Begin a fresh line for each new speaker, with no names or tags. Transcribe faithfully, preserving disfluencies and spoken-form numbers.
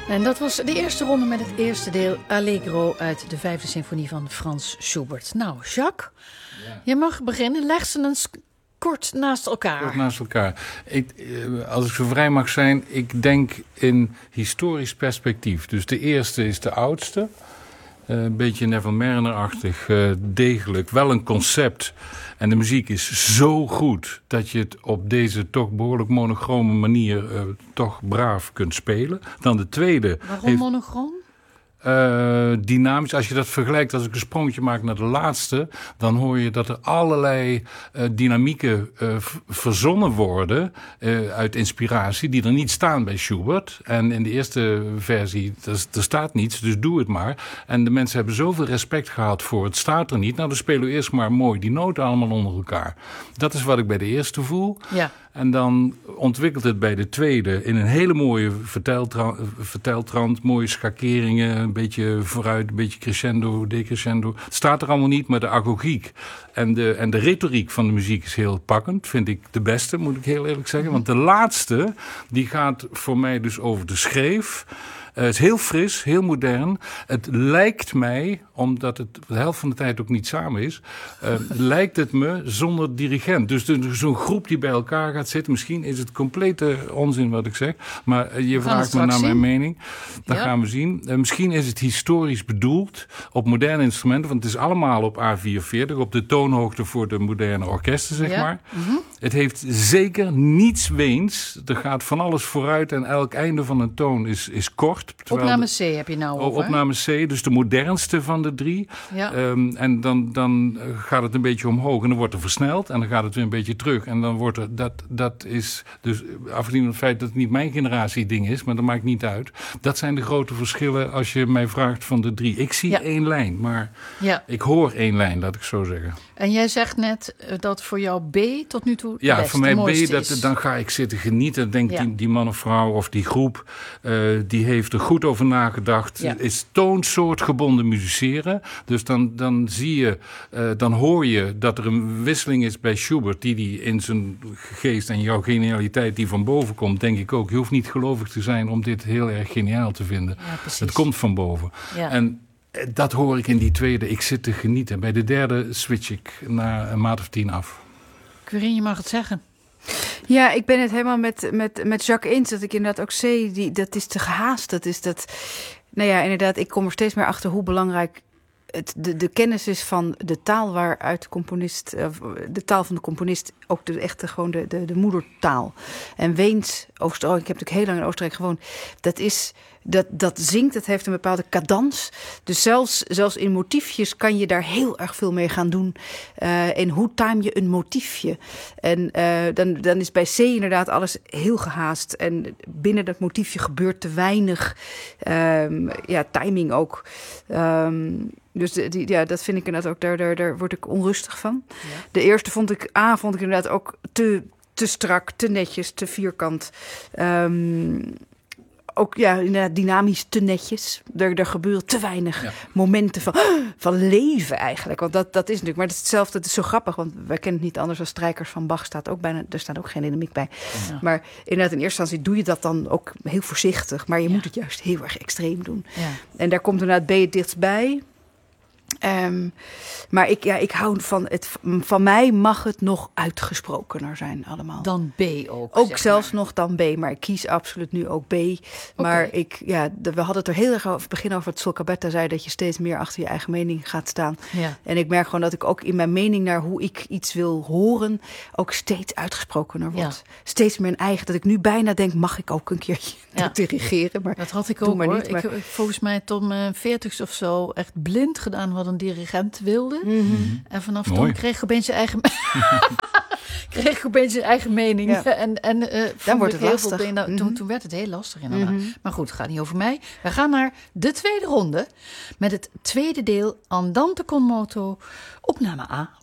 En dat was de eerste ronde met het eerste deel Allegro uit de vijfde symfonie van Frans Schubert. Nou, Jacques, ja. Je mag beginnen. Leg ze eens kort naast elkaar.
Kort naast elkaar. Ik, als ik zo vrij mag zijn, ik denk in historisch perspectief. Dus de eerste is de oudste. Uh, een beetje Neville Mariner-achtig, uh, degelijk. Wel een concept. En de muziek is zo goed dat je het op deze toch behoorlijk monochrome manier uh, toch braaf kunt spelen. Dan de tweede.
Waarom
heeft,
monochroom?
Uh, dynamisch. Als je dat vergelijkt, als ik een sprongetje maak naar de laatste, dan hoor je dat er allerlei uh, dynamieken uh, verzonnen worden uh, uit inspiratie die er niet staan bij Schubert. En in de eerste versie, er, er staat niets, dus doe het maar. En de mensen hebben zoveel respect gehad voor het staat er niet. Nou, dan spelen we eerst maar mooi die noten allemaal onder elkaar. Dat is wat ik bij de eerste voel.
Ja.
En dan ontwikkelt het bij de tweede in een hele mooie verteltrand, verteltrand mooie schakeringen, een beetje vooruit, een beetje crescendo, decrescendo. Het staat er allemaal niet, maar de agogiek en de, en de retoriek van de muziek is heel pakkend. Vind ik de beste, moet ik heel eerlijk zeggen. Want de laatste, die gaat voor mij dus over de schreef. Uh, het is heel fris, heel modern. Het lijkt mij, omdat het de helft van de tijd ook niet samen is, uh, lijkt het me zonder dirigent. Dus de, zo'n groep die bij elkaar gaat zitten, misschien is het complete onzin wat ik zeg, maar uh, je vraagt me naar zien. Mijn mening. Dat ja. gaan we zien. Uh, misschien is het historisch bedoeld op moderne instrumenten, want het is allemaal op A vierenveertig, op de toonhoogte voor de moderne orkesten, zeg ja. maar. Mm-hmm. Het heeft zeker niets Weens. Er gaat van alles vooruit en elk einde van een toon is, is kort.
Opname C heb je nou over.
Opname C, dus de modernste van de drie. Ja. Um, en dan, dan gaat het een beetje omhoog en dan wordt er versneld. En dan gaat het weer een beetje terug. En dan wordt er, dat, dat is dus afgezien van het feit dat het niet mijn generatie ding is, maar dat maakt niet uit. Dat zijn de grote verschillen als je mij vraagt van de drie. Ik zie ja. één lijn, maar ja. ik hoor één lijn, laat ik zo zeggen.
En jij zegt net dat voor jou B tot nu toe
ja,
best,
voor mij B, dat,
is.
Dan ga ik zitten genieten. Denk ja. die, die man of vrouw of die groep, uh, die heeft er goed over nagedacht. Ja. Is toonsoortgebonden musiceren. Dus dan, dan zie je, uh, dan hoor je dat er een wisseling is bij Schubert, die die in zijn geest en jouw genialiteit die van boven komt, denk ik ook. Je hoeft niet gelovig te zijn om dit heel erg geniaal te vinden. Ja, het komt van boven. Ja. En dat hoor ik in die tweede. Ik zit te genieten. Bij de derde switch ik na een maand of tien af.
Corinne, je mag het zeggen.
Ja, ik ben het helemaal met, met, met Jacques eens. Dat ik inderdaad ook zie, die, dat is te gehaast. Dat is dat. Nou ja, inderdaad, ik kom er steeds meer achter hoe belangrijk het, de, de kennis is van de taal waaruit de componist, de taal van de componist, ook de echte, gewoon de, de, de moedertaal. En Weens, Oostenrijk, ik heb natuurlijk heel lang in Oostenrijk gewoond, dat is. Dat, dat zingt, het heeft een bepaalde cadans. Dus zelfs, zelfs in motiefjes kan je daar heel erg veel mee gaan doen. Uh, en hoe time je een motiefje? En uh, dan, dan is bij C inderdaad alles heel gehaast. En binnen dat motiefje gebeurt te weinig. Um, ja, timing ook. Um, dus die, ja, dat vind ik inderdaad ook, daar, daar, daar word ik onrustig van. Ja. De eerste vond ik, A, vond ik inderdaad ook te, te strak, te netjes, te vierkant. Um, Ook ja, inderdaad dynamisch te netjes. Er, er gebeuren te weinig ja. momenten van, van leven eigenlijk. Want dat, dat is natuurlijk, maar het is hetzelfde, het is zo grappig. Want wij kennen het niet anders als strijkers van Bach staat ook bijna, er staat ook geen dynamiek bij. Ja. Maar inderdaad in eerste instantie doe je dat dan ook heel voorzichtig. Maar je ja. moet het juist heel erg extreem doen. Ja. En daar komt inderdaad B het dichtstbij. Um, maar ik, ja, ik hou van het. Van mij mag het nog uitgesprokener zijn allemaal.
Dan B ook.
Ook zelfs maar. nog dan B, maar ik kies absoluut nu ook B. Maar okay. ik, ja, de, we hadden het er heel erg over het begin over het Solcabetta zei dat je steeds meer achter je eigen mening gaat staan. Ja. En ik merk gewoon dat ik ook in mijn mening naar hoe ik iets wil horen ook steeds uitgesprokener word. Ja. Steeds meer een eigen. Dat ik nu bijna denk, mag ik ook een keertje ja. dirigeren? Maar
dat had ik ook maar hoor. Niet, maar... Ik, volgens mij tot mijn veertigste of zo echt blind gedaan wat een dirigent wilde. Mm-hmm. En vanaf Mooi. toen kreeg ik opeens zijn eigen kreeg ik opeens zijn eigen mening. Ja. En, en uh,
dan wordt het
heel
lastig.
Veel, nou, mm-hmm. toen, toen werd het heel lastig inderdaad. Mm-hmm. Maar goed, het gaat niet over mij. We gaan naar de tweede ronde met het tweede deel Andante con moto, opname A